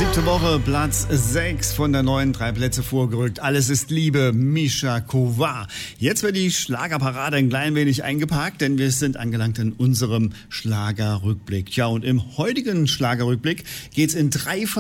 7. Woche, Platz 6 von der neuen, 3 Plätze vorgerückt. Alles ist Liebe, Misha Kovar. Jetzt wird die Schlagerparade ein klein wenig eingeparkt, denn wir sind angelangt in unserem Schlagerrückblick. Ja, und im heutigen Schlagerrückblick geht's in 3